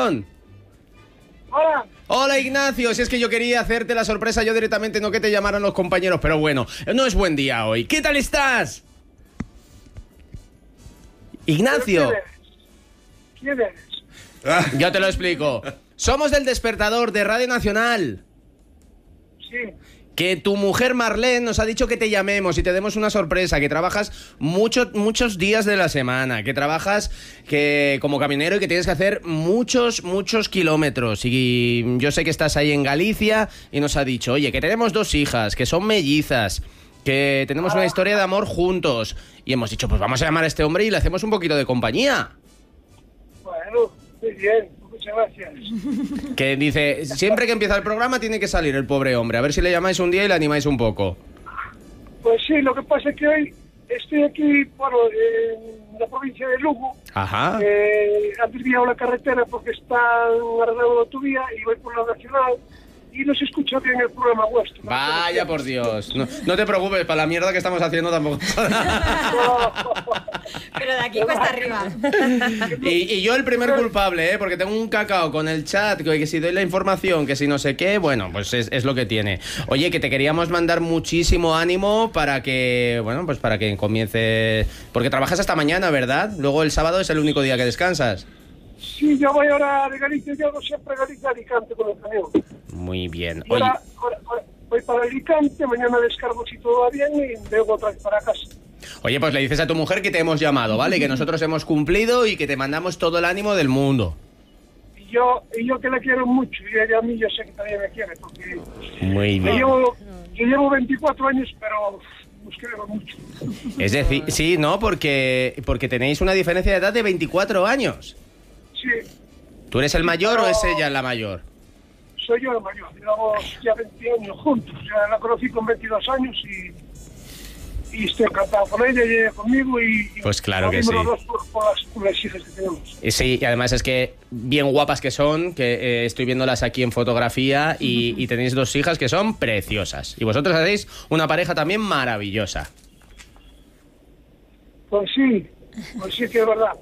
corazón. Hola. Hola, Ignacio. Si es que yo quería hacerte la sorpresa yo directamente, no que te llamaran los compañeros, pero bueno, no es buen día hoy. ¿Qué tal estás? Ignacio. ¿Quién eres? Yo te lo explico. Somos del Despertador de Radio Nacional. Sí. Que tu mujer Marlene nos ha dicho que te llamemos y te demos una sorpresa, que trabajas muchos días de la semana, que trabajas como camionero y que tienes que hacer muchos kilómetros. Y yo sé que estás ahí en Galicia y nos ha dicho, oye, que tenemos 2 hijas, que son mellizas, que tenemos una historia de amor juntos. Y hemos dicho, pues vamos a llamar a este hombre y le hacemos un poquito de compañía. Bueno, muy bien. Muchas gracias. Que dice, siempre que empieza el programa tiene que salir el pobre hombre. A ver si le llamáis un día y le animáis un poco. Pues sí, lo que pasa es que hoy estoy aquí, bueno, en la provincia de Lugo. Ajá. Han desviado la carretera porque están arreglando la autovía y voy por la nacional y no se escucha bien el programa vuestro. Vaya por Dios. No te preocupes, para la mierda que estamos haciendo tampoco. Pero de aquí cuesta arriba. Y yo el primer culpable, porque tengo un cacao con el chat, que si doy la información, que si no sé qué, bueno, pues es lo que tiene. Oye, que te queríamos mandar muchísimo ánimo para que, bueno, pues para que comience... Porque trabajas hasta mañana, ¿verdad? Luego el sábado es el único día que descansas. Sí, yo voy ahora de Galicia, yo hago siempre Galicia-Alicante con el camión. Muy bien. Oye. Ahora voy para Alicante, mañana descargo si todo va bien y luego otra vez para casa. Oye, pues le dices a tu mujer que te hemos llamado, ¿vale? Que nosotros hemos cumplido y que te mandamos todo el ánimo del mundo. Y yo que la quiero mucho, y ella a mí yo sé que también me quiere, porque... Muy bien. Yo llevo 24 años, pero os quiero mucho. Es decir, sí, ¿no? Porque tenéis una diferencia de edad de 24 años. Sí. ¿Tú eres el mayor o es ella la mayor? Soy yo el mayor, llevamos ya 20 años juntos. Ya la conocí con 22 años y estoy encantado con ella y ella conmigo. Pues claro que sí. Los dos por las hijas que tenemos. Sí, y además es que bien guapas que son, que estoy viéndolas aquí en fotografía y tenéis 2 hijas que son preciosas. Y vosotros hacéis una pareja también maravillosa. Pues sí que es verdad.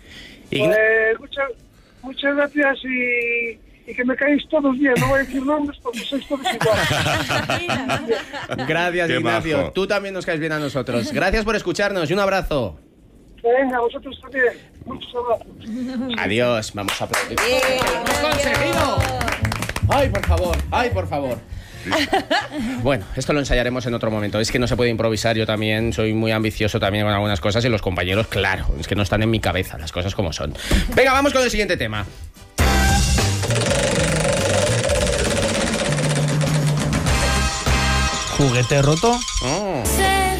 Muchas gracias y que me caéis todos bien. No voy a decir nombres porque sois todos iguales. Gracias, Qué Ignacio. majo. Tú también nos caes bien a nosotros. Gracias por escucharnos y un abrazo. Venga, vosotros también. Muchos abrazos. Adiós. Vamos a aplaudir. ¡Lo hemos conseguido! ¡Ay, por favor! Bueno, esto lo ensayaremos en otro momento. Es que no se puede improvisar. Yo también soy muy ambicioso también con algunas cosas y los compañeros, claro, es que no están en mi cabeza las cosas como son. Venga, vamos con el siguiente tema. ¿Juguete roto? Oh. Se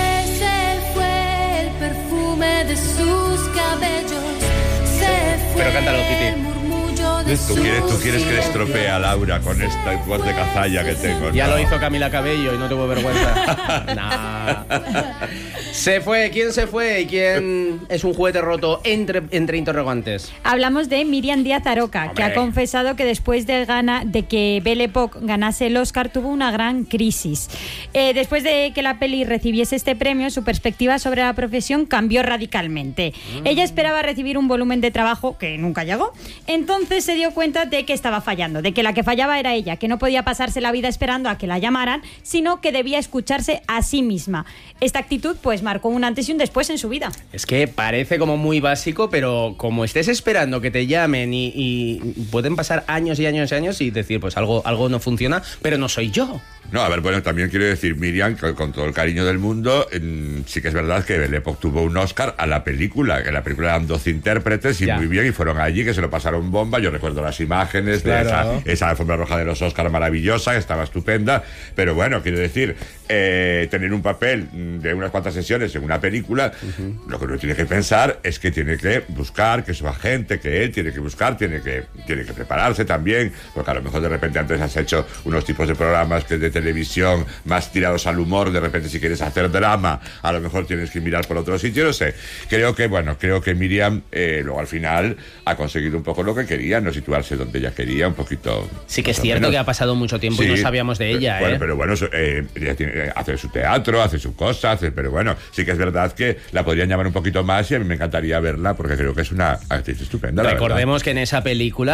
fue el perfume de sus cabellos. Se fue. Pero cántalo, Kitty. el murmullo de Tú sus quieres que le silencios. estropee a Laura con esta voz de cazalla que tengo. Ya ¿no? lo hizo Camila Cabello y no tuvo vergüenza. Nah. Se fue. ¿Quién se fue? ¿Y quién es un juguete roto entre interrogantes? Hablamos de Miriam Díaz Aroca, Hombre. que ha confesado que después de que Belle Époque ganase el Oscar tuvo una gran crisis. Después de que la peli recibiese este premio, su perspectiva sobre la profesión cambió radicalmente. Ella esperaba recibir un volumen de trabajo que nunca llegó. Entonces se dio cuenta de que estaba fallando, de que la que fallaba era ella, que no podía pasarse la vida esperando a que la llamaran, sino que debía escucharse a sí misma. Esta actitud pues marcó un antes y un después en su vida. Es que parece como muy básico, pero como estés esperando que te llamen y pueden pasar años y años y años y decir, pues algo no funciona, pero no soy yo. No, a ver, bueno, también quiero decir, Miriam, que con todo el cariño del mundo, sí que es verdad que Belle Époque tuvo un Oscar a la película, que en la película eran 12 intérpretes y Ya. muy bien, y fueron allí, que se lo pasaron bomba. Yo recuerdo las imágenes Claro. de esa alfombra roja de los Oscar maravillosa, que estaba estupenda, pero bueno, quiero decir, tener un papel de unas cuantas sesiones en una película, lo que uno tiene que pensar es que tiene que buscar, que su agente, que él tiene que buscar, tiene que prepararse también, porque a lo mejor de repente antes has hecho unos tipos de programas que de televisión más tirados al humor, de repente si quieres hacer drama, a lo mejor tienes que mirar por otro sitio, no sé. Creo que Miriam luego al final ha conseguido un poco lo que quería, no situarse donde ella quería, un poquito. Sí que es más o cierto menos. que ha pasado mucho tiempo y Sí, no sabíamos de ella, bueno, ¿eh? pero bueno, ella hace su teatro, hace su cosa, pero bueno, sí que es verdad que la podrían llamar un poquito más y a mí me encantaría verla porque creo que es una actriz estupenda. la verdad. Recordemos que en esa película